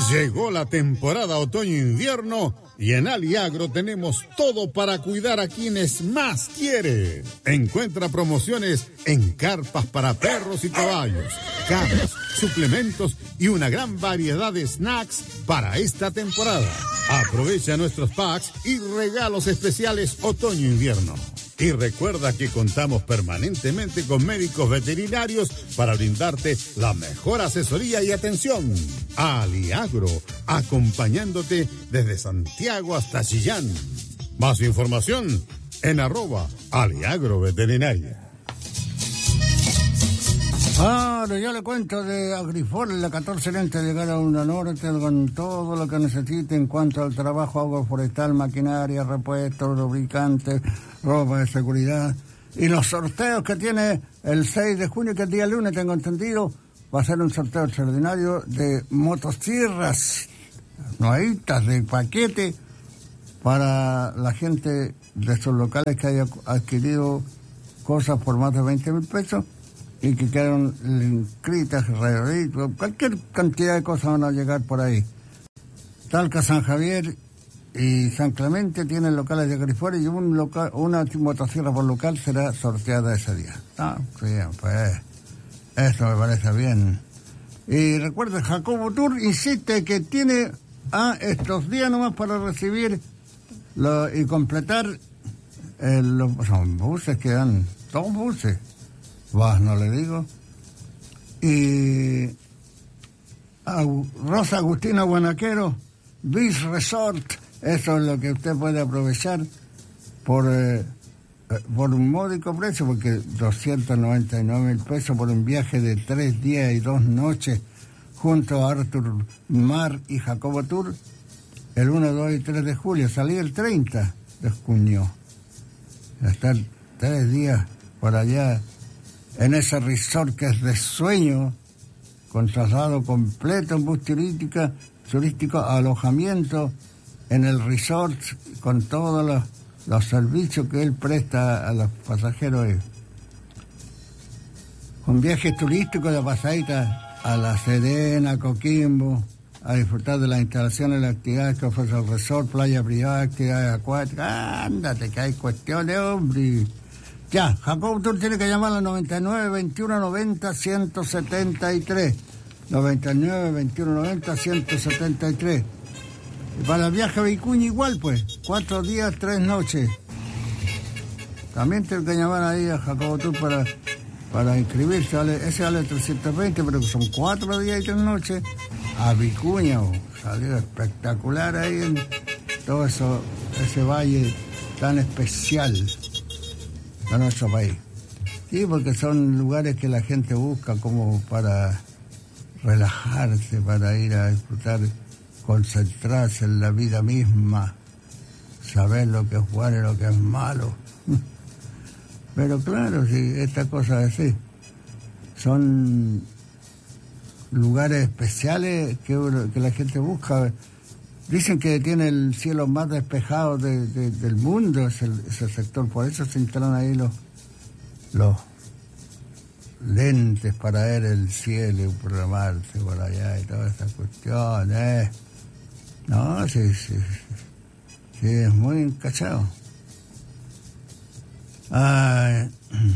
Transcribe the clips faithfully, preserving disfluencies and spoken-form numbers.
Llegó la temporada otoño-invierno y en Aliagro tenemos todo para cuidar a quienes más quiere. Encuentra promociones en carpas para perros y caballos, camas, suplementos y una gran variedad de snacks para esta temporada. Aprovecha nuestros packs y regalos especiales otoño-invierno. Y recuerda que contamos permanentemente con médicos veterinarios para brindarte la mejor asesoría y atención. Aliagro, acompañándote desde Santiago hasta Chillán. Más información en arroba Aliagro Veterinaria. Ahora yo le cuento de Agrifor, la catorce lentes de llegar a una norte con todo lo que necesite en cuanto al trabajo agroforestal, maquinaria, repuestos, lubricantes, ropa de seguridad. Y los sorteos que tiene el seis de junio, que es día lunes, tengo entendido, va a ser un sorteo extraordinario de motosierras, nuevitas de paquete, para la gente de sus locales que haya adquirido cosas por más de veinte mil pesos. Y que quedaron inscritas, redonditas, cualquier cantidad de cosas van a llegar por ahí. Talca, San Javier y San Clemente tienen locales de Agrifor y un local, una motosierra por local será sorteada ese día. Ah, sí, pues eso me parece bien. Y recuerda, Jacobo Tour insiste que tiene ah, estos días nomás para recibir lo, y completar eh, los son buses que dan, dos buses. Vas, no le digo. Y a Rosa Agustina Guanaquero, Beach Resort, eso es lo que usted puede aprovechar por, eh, por un módico precio, porque doscientos noventa y nueve mil pesos por un viaje de tres días y dos noches junto a Arthur Mar y Jacobo Tour, el uno, dos y tres de julio. Salí el treinta de junio. Estar tres días por allá en ese resort que es de sueño, con traslado completo en bus turística, turístico, alojamiento en el resort, con todos los, los servicios que él presta a los pasajeros. Con viajes turísticos de pasadita a La Serena, Coquimbo, a disfrutar de las instalaciones y las actividades que ofrece el resort, playa privada, actividades acuáticas. Ándate, que hay cuestiones, hombre. Ya, Jacobo Tour tiene que llamar al noventa y nueve, veintiuno, noventa, ciento setenta y tres. noventa y nueve, veintiuno, noventa, ciento setenta y tres. Y para el viaje a Vicuña igual, pues. Cuatro días, tres noches. También tiene que llamar ahí a Jacobo Tour para, para inscribirse. Vale, ese vale trescientos veinte, pero son cuatro días y tres noches a Vicuña. Oh, salió espectacular ahí en todo eso, ese valle tan especial de nuestro país. Sí, porque son lugares que la gente busca como para relajarse, para ir a disfrutar, concentrarse en la vida misma, saber lo que es bueno y lo que es malo. Pero claro, sí, estas cosas así son lugares especiales que, que la gente busca. Dicen que tiene el cielo más despejado de, de, del mundo, ese, ese sector. Por eso se instalan ahí los, los lentes para ver el cielo y programarse por allá y todas esas cuestiones. No, sí, sí, sí, sí, es muy encachado. Ay.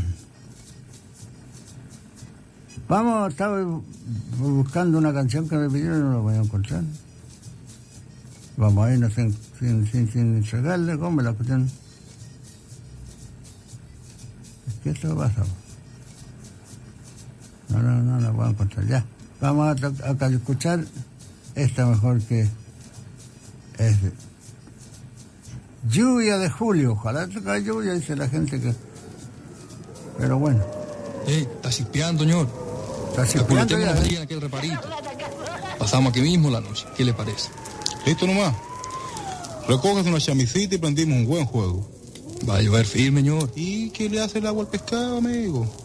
Vamos, estaba buscando una canción que me pidieron y no la voy a encontrar. Vamos a irnos sin, sin, sin, sin entregarle, ¿cómo la cuestión? Es que esto pasa. No, no, no la voy a encontrar. Ya, vamos a, a, a escuchar esta mejor que es Lluvia de Julio. Ojalá toque lluvia, dice la gente que... Pero bueno. Ey, está cispeando, señor. Está cispeando ya, ¿eh? En aquel reparito. Pasamos aquí mismo la noche. ¿Qué le parece? Listo nomás. Recoges una chamisita y prendimos un buen juego. Va a llover firme, señor. ¿Y qué le hace el agua al pescado, amigo?